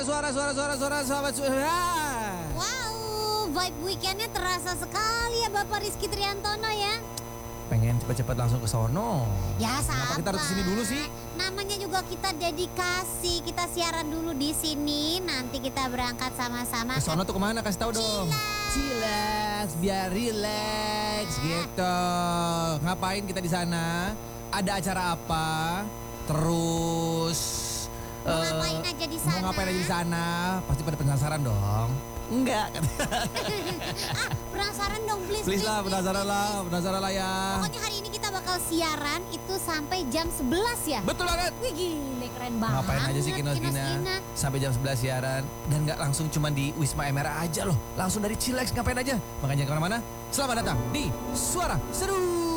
sahabat suara. Wow, vibe weekendnya terasa sekali ya Bapak Rizky Triantono ya. Pengen cepet-cepet langsung ke sono. Ya sabar. Kenapa kita harus kesini dulu sih? Namanya juga kita dedikasi, kita siaran dulu di sini. Nanti kita berangkat sama-sama. Ke sono tuh kemana? Kasih tahu dong. Chillax, biar relax gitu. Ngapain kita di sana? Ada acara apa? Terus Mau ngapain aja di sana? Mau ngapain aja di sana? Pasti pada penasaran dong. Enggak. Penasaran dong, please. Please lah, penasaran lah ya. Pokoknya hari ini kita bakal siaran itu sampai jam 11 ya. Betul banget. Wih gile, keren banget. Ngapain aja sih Kinos Gina? Sampai jam 11 siaran. Dan gak langsung cuma di Wisma MR aja loh. Langsung dari Chillax ngapain aja. Makanya jangan kemana-mana. Selamat datang di Suara Seru.